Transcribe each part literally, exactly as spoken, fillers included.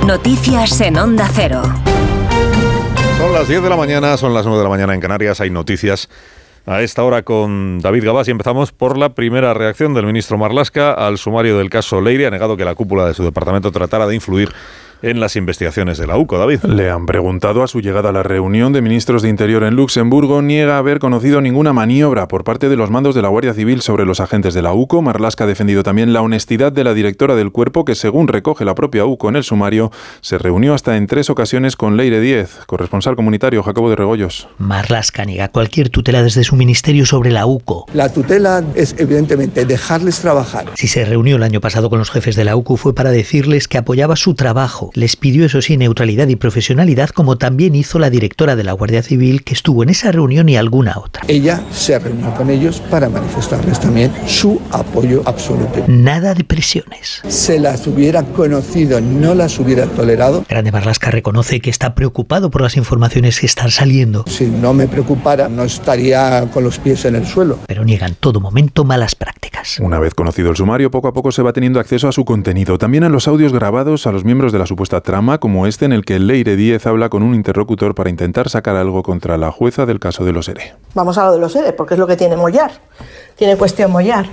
Noticias en Onda Cero. Son las diez de la mañana, son las nueve de la mañana en Canarias. Hay noticias a esta hora con David Gabás y empezamos por la primera reacción del ministro Marlaska al sumario del caso Leire. Ha negado que la cúpula de su departamento tratara de influir en las investigaciones de la U C O, David. Le han preguntado a su llegada a la reunión de ministros de Interior en Luxemburgo. Niega haber conocido ninguna maniobra por parte de los mandos de la Guardia Civil sobre los agentes de la U C O. Marlaska ha defendido también la honestidad de la directora del cuerpo, que según recoge la propia U C O en el sumario, se reunió hasta en tres ocasiones con Leire Díez. Corresponsal comunitario, Jacobo de Regoyos. Marlaska niega cualquier tutela desde su ministerio sobre la U C O. La tutela es evidentemente dejarles trabajar. Si se reunió el año pasado con los jefes de la U C O fue para decirles que apoyaba su trabajo. Les pidió, eso sí, neutralidad y profesionalidad, como también hizo la directora de la Guardia Civil, que estuvo en esa reunión y alguna otra. Ella se reunió con ellos para manifestarles también su apoyo absoluto. Nada de presiones. Se las hubiera conocido, no las hubiera tolerado. Grande Marlaska reconoce que está preocupado por las informaciones que están saliendo. Si no me preocupara, no estaría con los pies en el suelo. Pero niega en todo momento malas prácticas. Una vez conocido el sumario, poco a poco se va teniendo acceso a su contenido. También a los audios grabados a los miembros de la supuesta trama, como este en el que Leire Díez habla con un interlocutor para intentar sacar algo contra la jueza del caso de los ERE. Vamos a lo de los ERE, porque es lo que tiene Mollar. Tiene cuestión Mollar.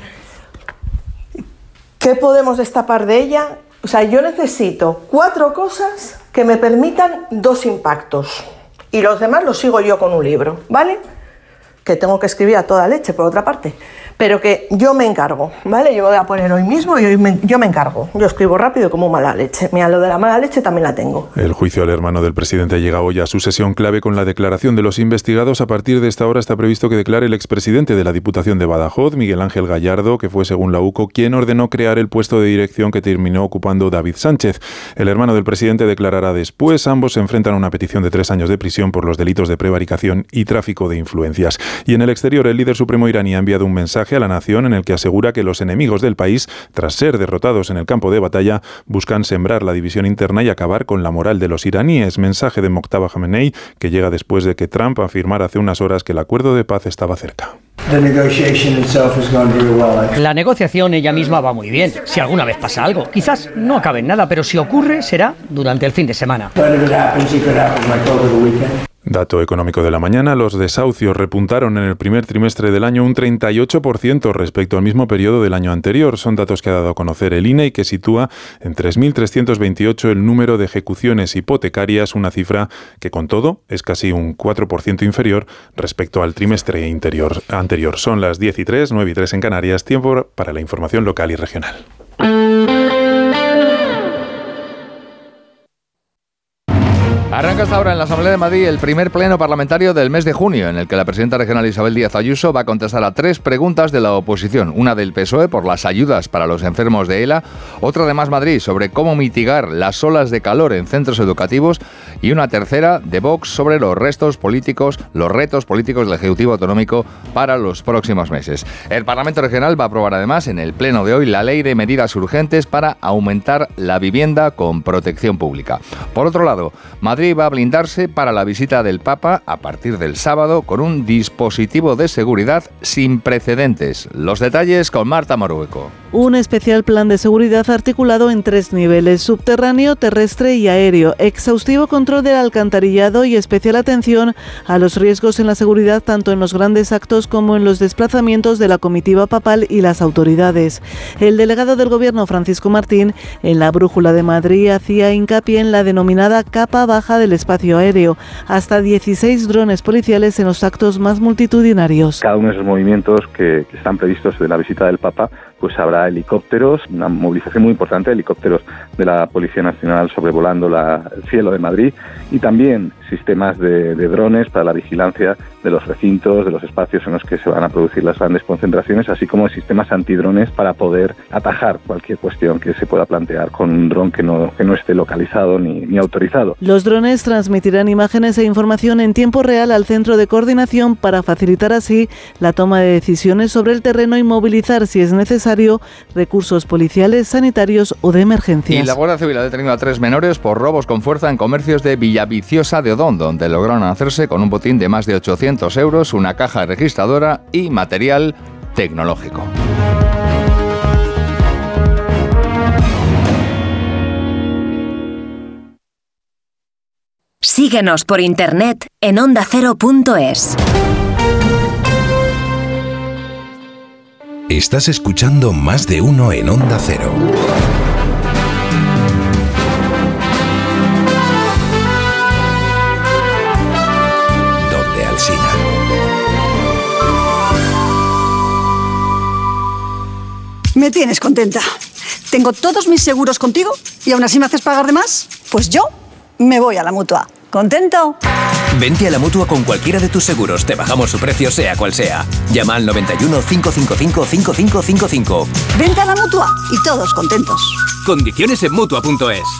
¿Qué podemos destapar de ella? O sea, yo necesito cuatro cosas que me permitan dos impactos. Y los demás los sigo yo con un libro, ¿vale? Que tengo que escribir a toda leche, por otra parte. Pero que yo me encargo, ¿vale? Yo voy a poner hoy mismo y hoy me, yo me encargo. Yo escribo rápido como mala leche. Mira, lo de la mala leche también la tengo. El juicio al hermano del presidente llega hoy a su sesión clave con la declaración de los investigados. A partir de esta hora está previsto que declare el expresidente de la Diputación de Badajoz, Miguel Ángel Gallardo, que fue, según la U C O, quien ordenó crear el puesto de dirección que terminó ocupando David Sánchez. El hermano del presidente declarará después. Ambos se enfrentan a una petición de tres años de prisión por los delitos de prevaricación y tráfico de influencias. Y en el exterior, el líder supremo iraní ha enviado un mensaje a la nación en el que asegura que los enemigos del país, tras ser derrotados en el campo de batalla, buscan sembrar la división interna y acabar con la moral de los iraníes. Mensaje de Mojtaba Khamenei, que llega después de que Trump afirmara hace unas horas que el acuerdo de paz estaba cerca. La negociación ella misma va muy bien. Si alguna vez pasa algo, quizás no acabe en nada, pero si ocurre, será durante el fin de semana. Dato económico de la mañana, los desahucios repuntaron en el primer trimestre del año un treinta y ocho por ciento respecto al mismo periodo del año anterior. Son datos que ha dado a conocer el I N E y que sitúa en tres mil trescientos veintiocho el número de ejecuciones hipotecarias, una cifra que con todo es casi un cuatro por ciento inferior respecto al trimestre interior, anterior. Son las diez y tres, nueve y tres en Canarias, tiempo para la información local y regional. Arranca hasta ahora en la Asamblea de Madrid el primer pleno parlamentario del mes de junio, en el que la presidenta regional Isabel Díaz Ayuso va a contestar a tres preguntas de la oposición. Una del P S O E por las ayudas para los enfermos de ELA, otra de Más Madrid sobre cómo mitigar las olas de calor en centros educativos y una tercera de Vox sobre los restos políticos, los retos políticos del Ejecutivo Autonómico para los próximos meses. El Parlamento Regional va a aprobar además en el pleno de hoy la ley de medidas urgentes para aumentar la vivienda con protección pública. Por otro lado, Madrid va a blindarse para la visita del Papa a partir del sábado con un dispositivo de seguridad sin precedentes. Los detalles con Marta Morueco. Un especial plan de seguridad articulado en tres niveles: subterráneo, terrestre y aéreo, exhaustivo control del alcantarillado y especial atención a los riesgos en la seguridad tanto en los grandes actos como en los desplazamientos de la comitiva papal y las autoridades. El delegado del Gobierno, Francisco Martín, en la Brújula de Madrid hacía hincapié en la denominada capa baja del espacio aéreo, hasta dieciséis drones policiales en los actos más multitudinarios. Cada uno de esos movimientos que, que están previstos de la visita del Papa, pues habrá helicópteros, una movilización muy importante de helicópteros de la Policía Nacional sobrevolando la, el cielo de Madrid, y también sistemas de, de drones para la vigilancia de los recintos, de los espacios en los que se van a producir las grandes concentraciones, así como sistemas antidrones para poder atajar cualquier cuestión que se pueda plantear con un dron que no, que no esté localizado ni, ni autorizado. Los drones transmitirán imágenes e información en tiempo real al centro de coordinación para facilitar así la toma de decisiones sobre el terreno y movilizar, si es necesario, recursos policiales, sanitarios o de emergencias. Y la Guardia Civil ha detenido a tres menores por robos con fuerza en comercios de Villaviciosa de Odón, donde lograron hacerse con un botín de más de ochocientos euros, una caja registradora y material tecnológico. Síguenos por internet en onda cero punto es. Estás escuchando Más de Uno en Onda Cero. Donde Alsina. Me tienes contenta. Tengo todos mis seguros contigo y aún así me haces pagar de más. Pues yo me voy a la Mutua. ¿Contento? Vente a la Mutua con cualquiera de tus seguros. Te bajamos su precio sea cual sea. Llama al noventa y uno, cinco cinco cinco, cinco cinco cinco cinco. Vente a la Mutua y todos contentos. Condiciones en Mutua punto es.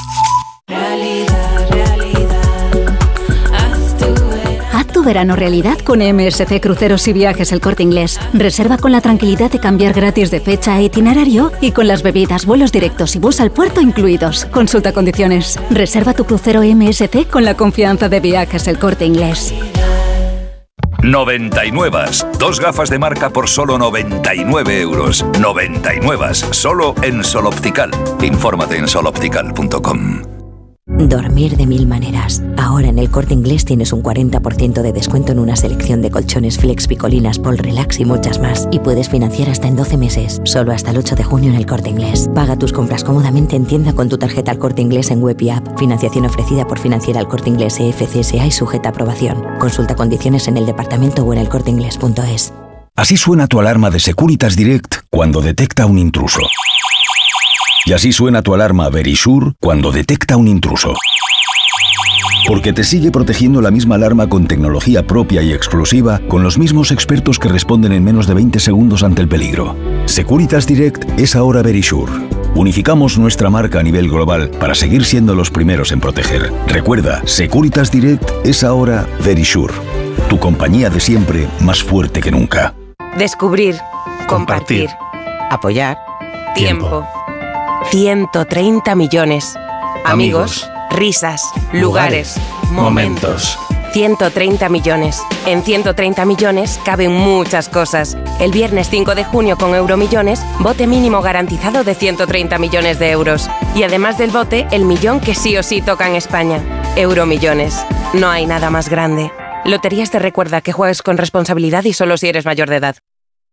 Realidad, realidad. Haz tu verano. Haz tu verano realidad con M S C Cruceros y Viajes El Corte Inglés. Reserva con la tranquilidad de cambiar gratis de fecha e itinerario y con las bebidas, vuelos directos y bus al puerto incluidos. Consulta condiciones. Reserva tu crucero M S C con la confianza de Viajes El Corte Inglés. noventa y nueve. Dos gafas de marca por solo noventa y nueve euros. noventa y nueve. Solo en Sol Optical. Infórmate en sol optical punto com. Dormir de mil maneras. Ahora en El Corte Inglés tienes un cuarenta por ciento de descuento en una selección de colchones Flex, Picolinas, Pol Relax y muchas más. Y puedes financiar hasta en doce meses. Solo hasta el ocho de junio en El Corte Inglés. Paga tus compras cómodamente en tienda con tu tarjeta El Corte Inglés en web y app. Financiación ofrecida por Financiera El Corte Inglés E F C S A y sujeta a aprobación. Consulta condiciones en el departamento o en el corte inglés punto es. Así suena tu alarma de Securitas Direct cuando detecta un intruso. Y así suena tu alarma Verisure cuando detecta un intruso. Porque te sigue protegiendo la misma alarma con tecnología propia y exclusiva, con los mismos expertos que responden en menos de veinte segundos ante el peligro. Securitas Direct es ahora Verisure. Unificamos nuestra marca a nivel global para seguir siendo los primeros en proteger. Recuerda, Securitas Direct es ahora Verisure. Tu compañía de siempre más fuerte que nunca. Descubrir, compartir, apoyar, tiempo. ciento treinta millones. Amigos, risas, lugares, momentos. ciento treinta millones. En ciento treinta millones caben muchas cosas. El viernes cinco de junio con Euromillones, bote mínimo garantizado de ciento treinta millones de euros. Y además del bote, el millón que sí o sí toca en España. Euromillones. No hay nada más grande. Loterías te recuerda que juegues con responsabilidad y solo si eres mayor de edad.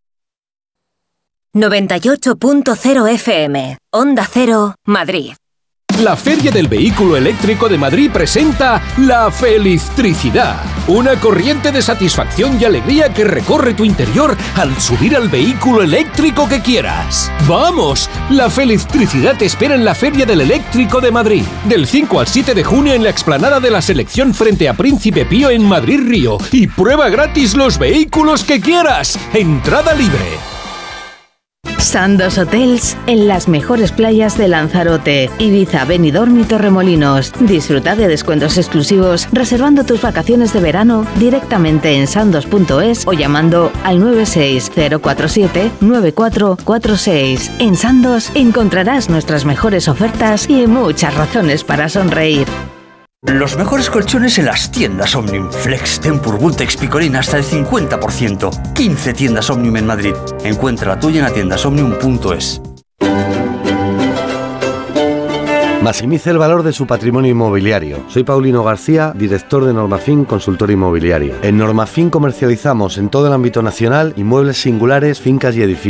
noventa y ocho punto cero F M. Onda Cero, Madrid. La Feria del Vehículo Eléctrico de Madrid presenta La Felistricidad, una corriente de satisfacción y alegría que recorre tu interior al subir al vehículo eléctrico que quieras. ¡Vamos! La Felistricidad te espera en la Feria del Eléctrico de Madrid, del cinco al siete de junio en la explanada de la Selección frente a Príncipe Pío en Madrid Río, y prueba gratis los vehículos que quieras. Entrada libre. Sandos Hotels en las mejores playas de Lanzarote, Ibiza, Benidorm y Torremolinos. Disfruta de descuentos exclusivos reservando tus vacaciones de verano directamente en sandos punto es o llamando al nueve seis cero cuatro siete nueve cuatro cuatro seis. En Sandos encontrarás nuestras mejores ofertas y muchas razones para sonreír. Los mejores colchones en las tiendas Omnium. Flex, Tempur, Vultex, Picolina hasta el cincuenta por ciento. quince tiendas Omnium en Madrid. Encuentra la tuya en tiendas omnium punto es. Maximice el valor de su patrimonio inmobiliario. Soy Paulino García, director de Normafin Consultora Inmobiliaria. En Normafin comercializamos en todo el ámbito nacional inmuebles singulares, fincas y edificios.